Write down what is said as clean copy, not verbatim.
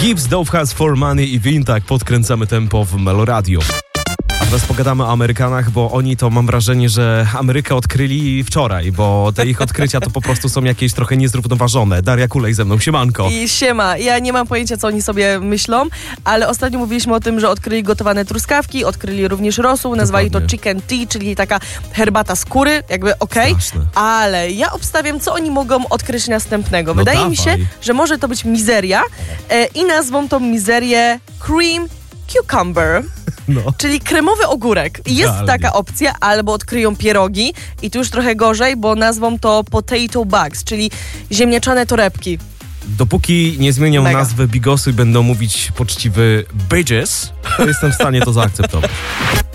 Gibbs, Dove Has For Money i Vin, tak podkręcamy tempo w Meloradio. A teraz pogadamy o Amerykanach, bo oni to, mam wrażenie, że Amerykę odkryli wczoraj, bo te ich odkrycia to po prostu są jakieś trochę niezrównoważone. Daria Kulej ze mną, siemanko. I siema, ja nie mam pojęcia, co oni sobie myślą, ale ostatnio mówiliśmy o tym, że odkryli gotowane truskawki, odkryli również rosół, nazwali to chicken tea, czyli taka herbata skóry, jakby okej, ale ja obstawiam, co oni mogą odkryć następnego. Wydaje mi się, że może to być mizeria i nazwą tą mizerię cream cucumber. No. Czyli kremowy ogórek. Jest taka opcja, albo odkryją pierogi i tu już trochę gorzej, bo nazwą to potato bugs, czyli ziemniaczane torebki. Dopóki nie zmienią nazwy bigosu i będą mówić poczciwy bitches, to jestem w stanie to zaakceptować.